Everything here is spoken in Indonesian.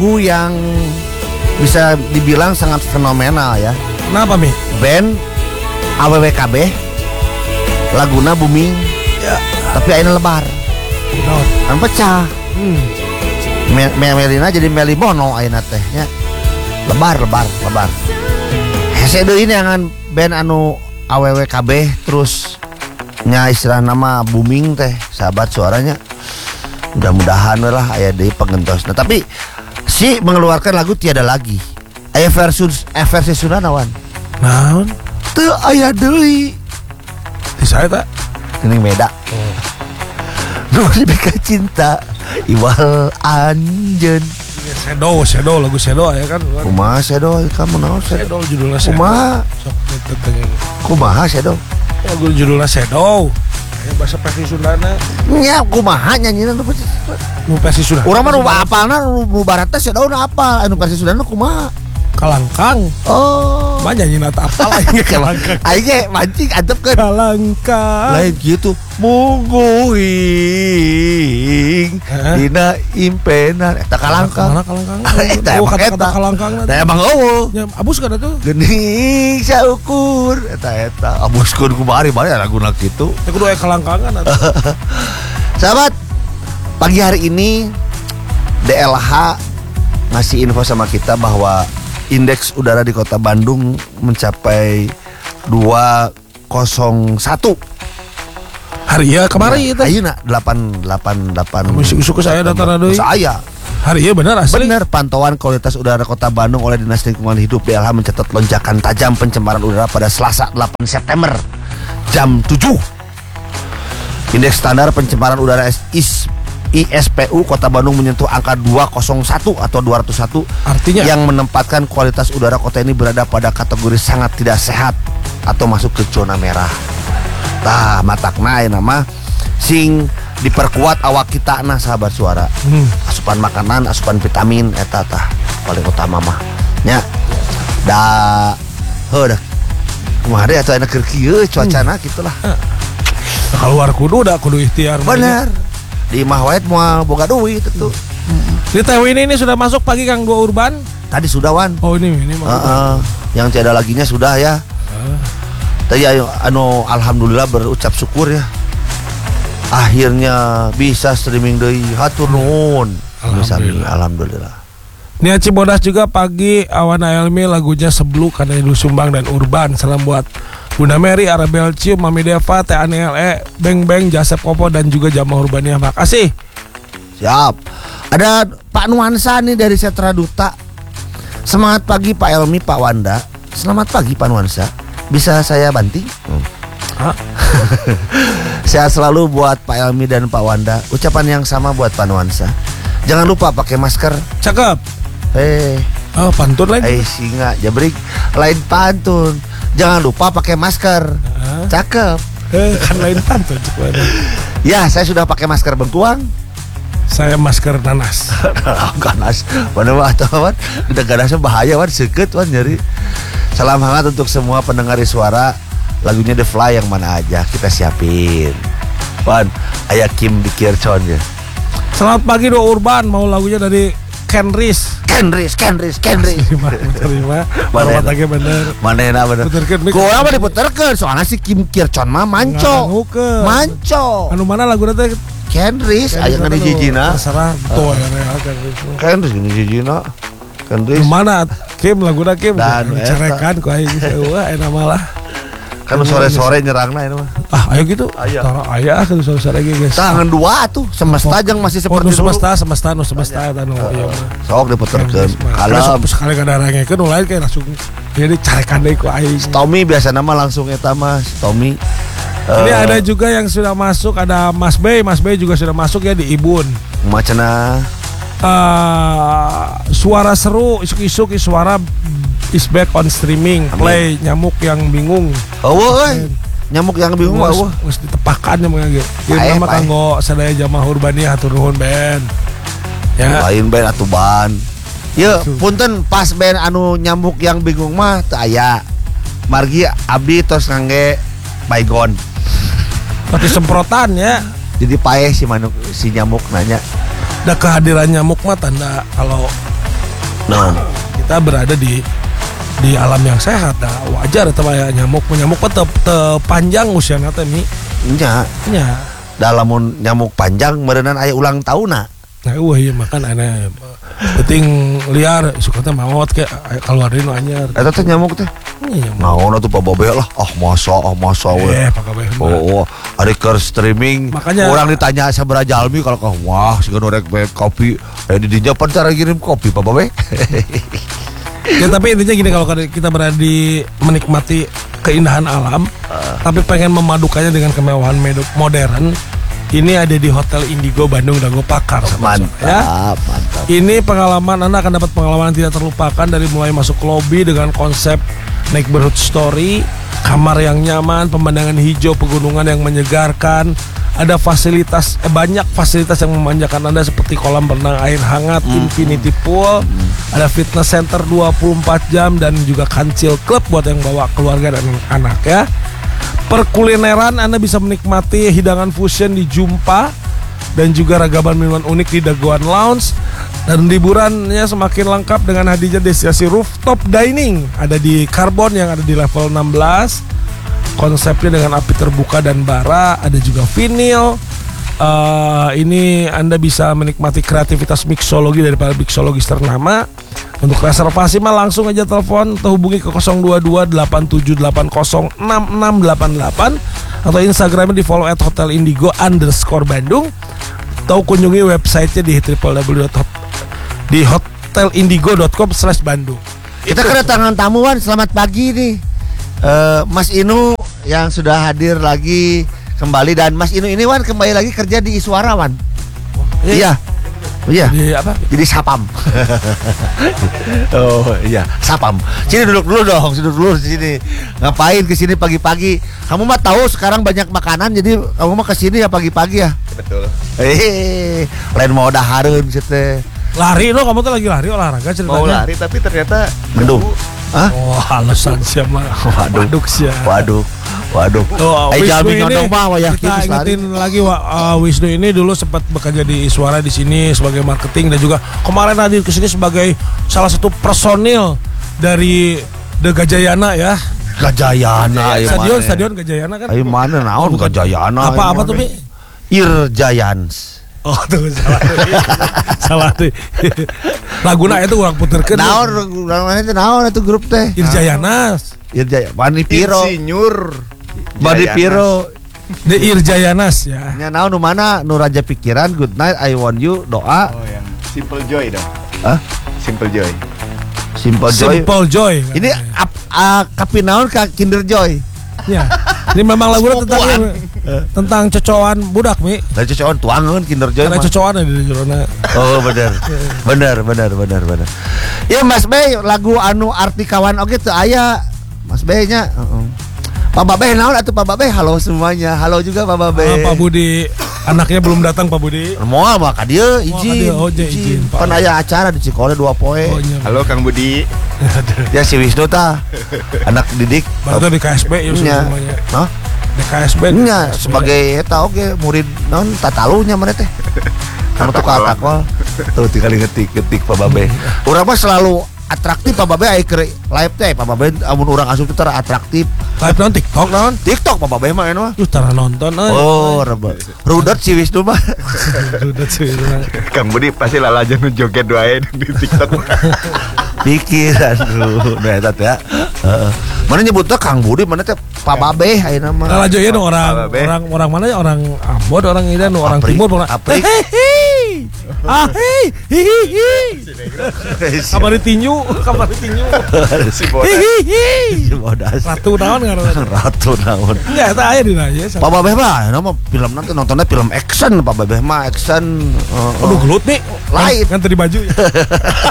lagu yang bisa dibilang sangat fenomenal ya. Kenapa Mi? Band AWWKB laguna booming Ya. tapi ayeuna lebar kan pecah. Melina jadi Meli Mono ayeuna teh nya. Lebar. Hese deui neangan band anu AWWKB terus nya istilah nama booming teh sahabat suaranya. Mudah-mudahan lah aya deui pengentosna. Tapi si mengeluarkan lagu Tiada Lagi. Aya versi Sunda naon? Naon? Teu aya deui. Di saya tak? Geuning beda. Nu dibeka cinta Iwal Anjeun. Shadow lagu Shadow ya kan. Kumaha Shadow kamu naon Shadow? Shadow judulnya Shadow. Kumaha? Sok tetenya. Kumaha Shadow? Lagu judulnya Shadow. Kayak bahasa versi Sundana. Nya kumaha nyanyina nu versi Sunda. urang mah nu apalna nu barat teh Shadow na apal, anu versi Sundana kumaha? Kalangkang. Oh. Mah nyanyi nata apal aing kalangkang. Aing ge mancing antepkeun. Kalangkang. Lain gitu mungguing dina impenan eta kalangkang. Mana kalangkang? Eta kata kalangkang. Eta emang eueuh. Ya abus kan atuh. Geuning saukur eta abuskeun kumari bari laguna kitu. Teh kudu aya kalangkangan atuh. Sahabat, pagi hari ini DLH ngasih info sama kita bahwa indeks udara di kota Bandung mencapai 201. Hari ya kemarin itu. Ayeuna 888. Suku saya datang deui. Saya. Hari ya benar asli. Benar, pantauan kualitas udara Kota Bandung oleh Dinas Lingkungan Hidup DLH mencatat lonjakan tajam pencemaran udara pada Selasa 8 September jam 7. Indeks standar pencemaran udara ISPU Kota Bandung menyentuh angka 201 atau 201, artinya yang menempatkan kualitas udara kota ini berada pada kategori sangat tidak sehat atau masuk ke zona merah. Tah matakna nama sing diperkuat awak kita nah sahabat suara. Asupan makanan, asupan vitamin eta tah paling utama mah. Nya da heuh kumaha deui atuh aya keur kieu cuacana gitulah. Keluar kudu ikhtiar. Bener. Di mah wae moal boga duit itu. Di TW ini sudah masuk pagi Kang Dua Urban. Tadi sudah Wan. Oh ini mah. Yang tiada laginya sudah ya. Tadi anu alhamdulillah berucap syukur ya. Akhirnya bisa streaming deui. Hatur nuhun. Alhamdulillah. Nia Cibodas juga pagi Awana Elmi lagunya Sebluk karena Idul Sumbang dan Urban. Salam buat Bunda Mary, Arabel Cium, Mami Deva, Teh Anele, Beng Beng, Jasep Popo dan juga Jamaah Urbania. Makasih. Siap. Ada Pak Nuansa nih dari Setra Duta. Semangat pagi Pak Elmi, Pak Wanda. Selamat pagi Pak Nuansa. Bisa saya banting? Sehat selalu buat Pak Elmi dan Pak Wanda. Ucapan yang sama buat Pak Nuansa. Jangan lupa pakai masker. Cakep. Oh pantun lagi. Singa jabrik lain pantun. Jangan lupa pakai masker. Cakep. Kan lain pantun. Ya saya sudah pakai masker bengkuang. Saya masker nanas. Nanas. Mana mah teman? Udah ganasnya bahaya wan seket wan nyari. Salam hangat untuk semua pendengar suara. Lagunya The Fly yang mana aja kita siapin. Wan, aya Kim di Kirchon ya. Selamat pagi Dua Urban, mau lagunya dari Kenris. Terima. Mana lagi bener. Mana bener. Gua mah diputerkeun soalnya si Kim Kirchon mah manco. Anu mana lagu teh? Kenris aya ngani jijina. Terserah tuh ya Kenris ngani jijina. Kenris. Mana Kim laguna Kim? Dan cerekan ku aing wah enak malah. Kan sore-sore nyerangna ini mah. Ayo gitu. Aya kan sore-sore ge guys. Tangan dua tuh semesta jeung masih seperti dulu. Semesta anu ieu. Sok diputerkeun. Kalau sekali kadarangkeun nu lain kayak langsung jadi carekan deui ku aing. Tommy biasa nama langsung eta mah Tommy. Ini ada juga yang sudah masuk, ada Mas Bey juga sudah masuk ya di Ibun. Macana suara seru, isuk-isuk suara is back on streaming. Play nyamuk yang bingung. Nyamuk yang bingung geus ditepakan nya gitu. Kirim nama kanggo sadaya Jamaah Urbania hatur nuhun band. Ya. Lain band atuh ban. Ye, punten pas band anu nyamuk yang bingung mah teu aya. Margi abdi tos ngangge baygon. Tapi semprotan ya. Jadi paeh si nyamuk nanya. Da kehadiran nyamuk mah tanda kalau Nah, Kita berada di alam yang sehat. Nah, wajar eta mah nyamuk panjang usiana teh Mi. nya Nya. da lamun nyamuk panjang meureunana aya ulang tahunna. Nah, iya makan aneh. Penting liar suka teh maot ke keluar deui nu anyar. Eta teh nyamuk teh. Iya, Naon atuh Pak Babe lah. Masa we. pakai Oh, ari keur streaming. Makanya- orang ditanya sabaraha jalmi kalau wah siga norek bae kopi. Di dinya pan cara kirim kopi Pak Babe. Ya tapi intinya gini, kalau kita berada di menikmati keindahan alam, tapi pengen memadukannya dengan kemewahan modern, ini ada di Hotel Indigo Bandung Dago Pakar. Mantap, Ya. mantap. Ini pengalaman Anda akan dapat pengalaman yang tidak terlupakan dari mulai masuk lobi dengan konsep neighborhood story, kamar yang nyaman, pemandangan hijau, pegunungan yang menyegarkan. Ada banyak fasilitas yang memanjakan Anda seperti kolam renang air hangat, infinity pool, ada fitness center 24 jam dan juga kancil club buat yang bawa keluarga dan anak ya. Perkulineran Anda bisa menikmati hidangan fusion di Jumpa dan juga ragaman minuman unik di Dagoan Lounge, dan liburannya semakin lengkap dengan hadirnya destinasi rooftop dining ada di Carbon yang ada di level 16. Konsepnya dengan api terbuka dan bara, ada juga vinil. Ini Anda bisa menikmati kreativitas mixologi dari para mixologis ternama. Untuk reservasi mah langsung aja telepon atau hubungi ke 022-8780-6688 atau Instagramnya di follow @hotelindigo_Bandung atau kunjungi websitenya di www.hotelindigo.com/Bandung. Kita kedatangan tamuan, selamat pagi nih. Mas Inu yang sudah hadir lagi kembali, dan Mas Inu ini Wan kembali lagi kerja di Iswara Wan. Iya. Iya. Di apa? Jadi sapam. Oh iya, sapam. Sini duduk dulu dong, duduk dulu di sini. Ngapain ke sini pagi-pagi? Kamu mah tahu sekarang banyak makanan, jadi kamu mah ke sini ya pagi-pagi ya. Betul. Lain mau dahareun situ. Lari lo, kamu tuh lagi lari olahraga ceritanya. Mau lari tapi ternyata Mendung. Hah? Oh, alasan siapa? Waduk siapa? Waduh. Oh, Jalmi nyondong mah wayah kitu kita lari. ingetin lagi Wisnu ini dulu sempat bekerja di Iswara di sini sebagai marketing, dan juga kemarin hadir ke sini sebagai salah satu personil dari The Gajayana ya. Gajayana Stadion Gajayana kan. Ayo mana naon Gajayana. Apa tuh, Bi? Irjayans. Oh, tuh salah tuh. Salah tuh. Laguna itu orang puterkeun. Naon itu grup teh? Irjayanas. Irjaya Bani Piro. Insinyur Bani Piro. The Irjayanas ya. Nya naon nu mana nu raja pikiran, good night, I want you, doa. Oh, yang Simple Joy dong. Hah? Simple Joy. Simple Joy. Simple Joy. Ini kapi naon ka Kinder Joy. Ya. Ini memang lagu tentang cocokan budak, Mi. Lah cocokan tuangeun Kinder Joy. Karena mah. cocokan ada di jorona. Oh benar. benar. Ya Mas Bey, lagu anu arti kawan oge teu aya. Mas Bey nya. Pak Babe naon atuh Pak Babe? Halo semuanya. Halo juga Pak Babe. Pak Budi, anaknya belum datang Pak Budi. Moal mah ka dieu izin. Oh, izin. Pan aya acara di Cikole 2 poe. Oh, iya. Halo Kang Budi. Ya si Wisnu tah. Anak didik. Baru di KSB ya Nya. semuanya. Hah? Di KSB. Nya sebagai eta oge murid naon tatalunya mana teh. Kamu tuh katakol. Tuh tinggal ngetik Pak Babe. Urang mah selalu atraktif Pak Babe aya keur live teh. Pak Babe amun urang asup teh atraktif. Live non TikTok non. TikTok Pak Babe mah anu mah. Tara nonton Oh, rudet si Wisnu mah. Udah sih. Kang Budi pasti lalajan joget wae di TikTok. Pikiran dulu. Nah eta teh ya. Heeh. Mana nyebutnya Kang Budi, mana teh Pak Babe ayeuna mah. Nah, aja ya dong Pak Babe. orang mana ya, orang Ambon, orang ini dan orang Aprik, timur, orang Aprik. Kabar ditinju. Si Bodas. Si Bodas. Ratu naon ngaranna? Ratu naon. Enggak, eta aya di nanya. Pak Babe mah nama film nanti nontonnya film action. Pak Babe mah action. Aduh gelut nih. Lain. Kan tadi baju ya.